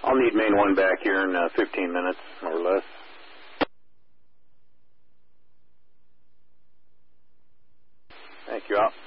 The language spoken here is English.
I'll need main 1 back here in 15 minutes or less. Thank you, out.